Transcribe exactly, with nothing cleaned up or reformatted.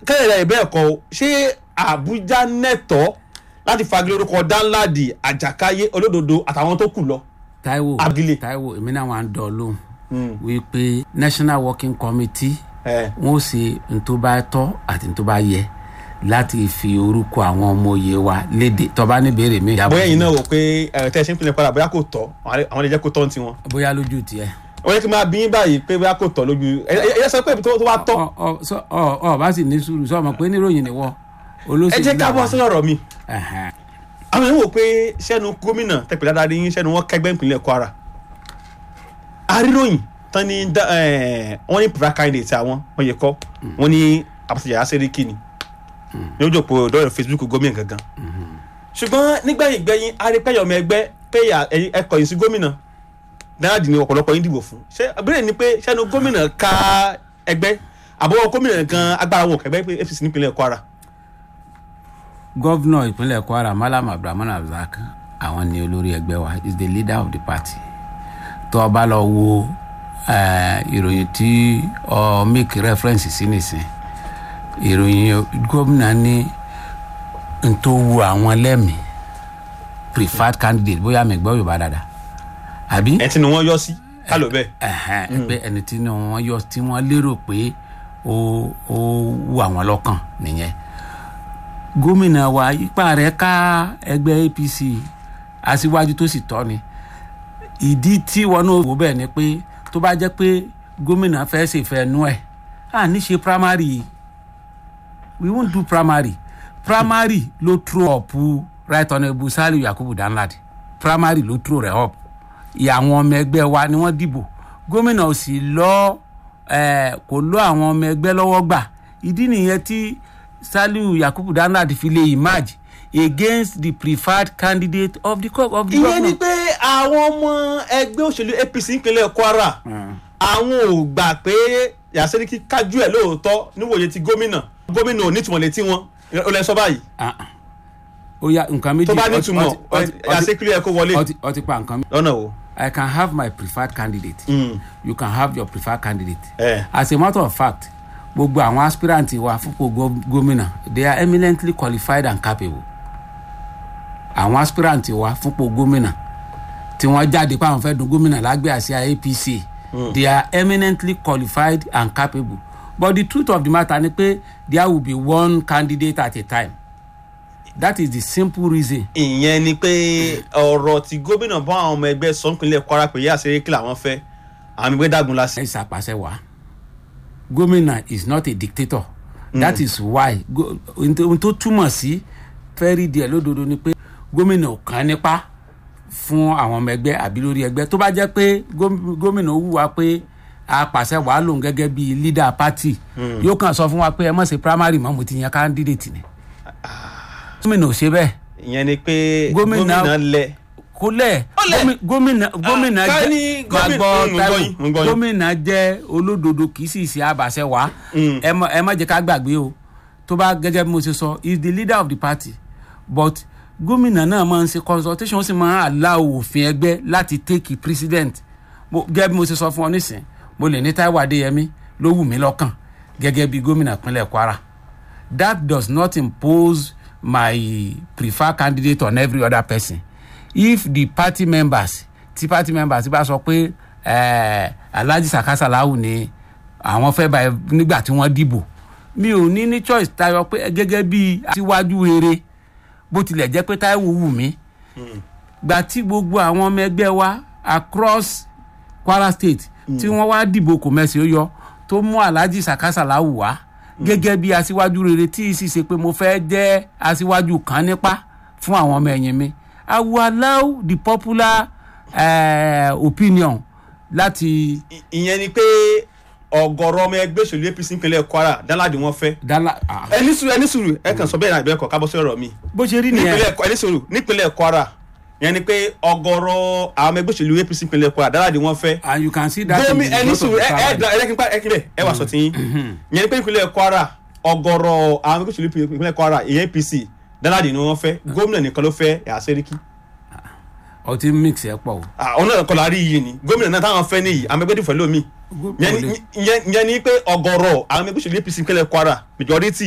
kẹ́lẹ̀ ìbẹ́ ẹ̀kọ́ ṣé Àbújá nẹ́tọ̀ọ́ láti fagilé orúkọ Danladi Àjàkáyé Olódodo àtàwọn tó kù lọ. Táíwò Abdile. Táíwò èmi náà wà ń dọ̀ lóhùn wípé National Working Committee wọn ò ṣe n tó bá tọ́ àti n tó bá yẹ láti fi orúkọ àwọn ọmọ òye wa léde tó bá ní béèrè mi. bóyá ẹ̀yin náà wò pé tẹ́ ẹ ṣe ń pinnu padà bóyá kò tọ́ àwọn lè jẹ́ kó tọ́ ní tiwọn. bóyá lójú tiẹ̀. wọ́n yẹ kí n máa bí yín báyìí pé bóyá kò tọ́ lójú ẹ ẹ sọ pé tó bá tọ́. ọ ọ ọ bá sì ní sùúrù sọ ma pé níròyìn ni wọ olóṣèlú. ẹ jẹ́ ká bọ́ sọ́dọ̀ ọ̀rọ̀ mi. àwọn èèyàn wò pé sẹ́nu gómìnà tẹ̀pẹ̀ dáadáa yín sẹ́nu wọn kẹgbẹ́ ìpínlẹ̀ Kwara. aríròyìn tán ní wọ́n ní private candidate àwọn wọ́n yẹ kọ́ wọ́n ní Àbàtàjà Sẹ́ríkì ni ní ojú òpó ìdọ́rẹ̀ Facebook gómìnà gangan. ṣùgbọ́n nígbẹ̀yìn gbẹ̀yìn arípẹ́yọ̀ ọmọ ẹgbẹ́ pé ẹkọ̀ yìí sí gómìnà Danladi ni ọ̀pọ̀lọpọ̀ yín dìbò fún. ṣé abúlé ni pé sẹ́nu gómìnà ká ẹgbẹ́ àbọ̀wọ̀ gómìnà gan agbára wọn kẹgbẹ́ pé F C C nípínlẹ̀ Kwara. gọ́vnọ̀ ìpínlẹ̀ Kwara Malam Abdulrahman Abdulrazak àwọn ni olórí ẹgbẹ́ wa is the leader of the party. tó o bá lọ wo ìròyìn tí ọ make reference sí nìsín ìròyìn gómìnà ní n tó wu àwọn lẹ́mìí preferred candidate bóyá mi gbọ́ Yorùbá dáadáa àbí. ẹ tí ni wọ́n yọ sí kálọ̀ bẹ́ẹ̀. ẹgbẹ́ ẹni tí wọ́n yọ tí wọ́n lérò pé ó ó wù àwọn lọ́kàn nìyẹn. gómìnà wa ipa rẹ̀ ká ẹgbẹ́ A P C aṣíwájú tó sì tọ́ ni. ìdí tí wọn náà wò bẹ́ẹ̀ ni pé tó bá jẹ́ pé gómìnà fẹ́ ṣèfẹ́ nú ẹ̀ à ní ṣe primary we won't do primary primary ló throw up right honourable Saliu Yakubu Danladi primary ló throw rẹ̀ up ìyàwọn ọmọ ẹgbẹ́ wa ni wọ́n dìbò gómìnà ò sì lọ kò lọ àwọn ọmọ ẹgbẹ́ lọ́wọ́ gbà ìdí nìyẹn tí Saliu Yakubu Danladi fi lè emerge against the preferred candidate of the of the government. ìyẹn ni pé àwọn ọmọ ẹgbẹ́ òṣèlú A P C ìpínlẹ̀ Kwara àwọn ò gbà pé Sẹ́ríkì kájú ẹ̀ lóòótọ́ níwòye ti gómìnà gómìnà ò nítumọ̀ létí wọn ó lẹ sọ báyìí. ó yá nǹkan méjì tó bá nítumọ̀ Sẹ́ríkì ẹ̀ kó wọlé. ó ti pa nǹkan. lọ́nà wo. I can have my preferred candidate. Mm. You can have your preferred candidate. Eh. As a matter of fact, gbogbo àwọn aspirant wa fúnpọ̀ gómìnà they are eminently qualified and capable. àwọn aspirant wa fúnpọ̀ gómìnà tí wọ́n jáde pé àwọn fẹ́ dun gómìnà lágbé àsíá A P C mm. they are eminently qualified and capable. But the truth of the matter ni pé there will be one candidate at a time. That is the simple reason. ìyẹn ni pé ọ̀rọ̀ tí gómìnà bá àwọn ọmọ ẹgbẹ́ sọ nípínlẹ̀ Kwara pé yá Sẹ́ríkì làwọn fẹ́ àwọn ẹgbẹ́ dàgún lásì. ẹ ṣàpàṣẹ wá gómìnà is not a dictator. Mm. That is why ohun tó túmọ̀ sí fẹ́rí díẹ̀ lódodo ni pé gómìnà ò kàn nípa fún àwọn ọmọ ẹgbẹ́ àbí lórí ẹgbẹ́ tó bá jẹ́ pé gómìnà wúwa pé apàṣẹ wàá lòun gẹ́gẹ́ bí leader party yóò kàn sọ fún wa pé ẹ má ṣe primary mọ́ mo ti yan candidate ni. gómìnà ò ṣe bẹ́ẹ̀. ìyẹn ni pé gómìnà lẹ. kó lẹ̀ gómìnà gómìnà jẹ́ gbàgbọ́ gómìnà jẹ́ olódodo kì í sì ṣe àbàṣẹ wá ẹ má jẹ́ ká gbàgbé o tó bá gẹ́gẹ́ bí mo ṣe sọ he is the leader of the party but gómìnà náà máa ń ṣe consultation ó sì máa ń allow òfin ẹgbẹ́ láti take president gẹ́gẹ́ bí mo ṣe sọ fún ọ nísìn mo lè ní Táíwò Adéyẹmí ló wù mí lọ́kàn gẹ́gẹ́ bí gómìnà ìpínlẹ̀ Kwara that does not impose my preferred candidate on every other person. If the party members tí party members bá sọ pé Alhaji Saka Salau ni àwọn fẹ́ bá nígbà tí wọ́n dìbò mi ò ní ní choice tayọ pé gẹ́gẹ́ bí aṣíwájú rere bó tilẹ̀ jẹ́ pé Táíwò wù mí gbà tí gbogbo àwọn ọmọ ẹgbẹ́ wa across Kwara state tí wọ́n wá dìbò kò mẹ́sì ó yọ tó mú Alhaji Saka Salau wá gẹ́gẹ́ bí aṣíwájú rere tí ì sì ṣe pé mo fẹ́ jẹ́ aṣíwájú kan nípa fún àwọn ọmọ ẹ̀yìn mi I will allow the popular uh, opinion láti. ìyẹn ni pé ọ̀gọ̀rọ̀ ọmọ ẹgbẹ́ òṣèlú A P C ìpínlẹ̀ Kwara Danladi wọ́n fẹ́. ẹni sùúrù ẹni sùúrù ẹ kàn sọ bẹ́ẹ̀ náà ìbẹ́ẹ̀kọ́ kábọ́ sí ọ̀rọ̀ mi. bó ṣe rí nìyẹn. ẹni sùúrù nípínlẹ̀ Kwara ìyẹn ni pé ọ̀gọ̀rọ̀ àwọn ẹgbẹ́ òṣèlú A P C ìpínlẹ̀ Kwara Danladi wọ́n fẹ́. and you can see that. gómi ẹni sùúrù ẹ ẹ ẹ kí n pa ẹ kí n bẹ ẹ wà sọ tí yín. ìyẹn ni pé ìpínlẹ̀ Kwara ọ̀gọ̀rọ̀ àwọn ẹgbẹ́ òṣèlú ìpínlẹ̀ Kwara ìyẹn A P C Danladi ni wọ́n fẹ́ gómìnà nìkan ló fẹ́ Sẹ́ríkì. ọ ti mix ẹ pọ̀ o. ọ̀nà ìkọlà rí iye ni gómìnà náà táwọn fẹ́ nìyí àwọn ẹgbẹ́ dìfẹ́ lómi ìyẹn ni pé ọ̀gọ̀rọ̀ àwọn ẹgbẹ́ òṣèlú A P C ìpínlẹ̀ Kwara majority